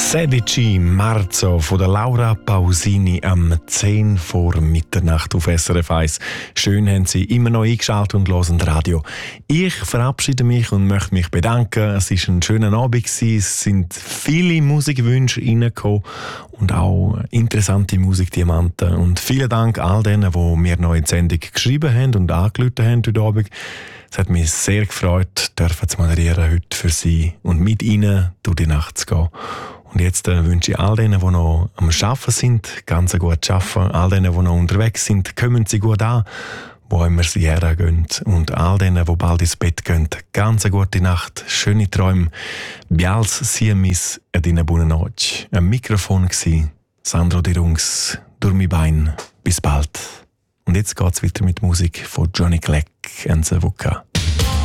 16. Marzo von der Laura Pausini am 10 vor Mitternacht auf SRF 1. Schön haben Sie immer noch eingeschaltet und hören Radio. Ich verabschiede mich und möchte mich bedanken. Es war ein schöner Abend gewesen. Es sind viele Musikwünsche reingekommen und auch interessante Musikdiamanten. Und vielen Dank all denen, die mir noch in die Sendung geschrieben haben und angerufen haben heute Abend. Es hat mich sehr gefreut, dürfen zu moderieren heute für Sie und mit Ihnen durch die Nacht zu gehen. Und jetzt wünsche ich all denen, die noch am Arbeiten sind, ganz gut arbeiten. All denen, die noch unterwegs sind, kommen Sie gut an, wo immer Sie hergehen. Und all denen, die bald ins Bett gehen, ganz gute Nacht, schöne Träume. Bials Siemis ed in buona noche. Am Mikrofon war Sandro Di Rungs, durch mein Bein. Bis bald. Und jetzt geht's weiter mit Musik von Johnny Clegg und Savuka.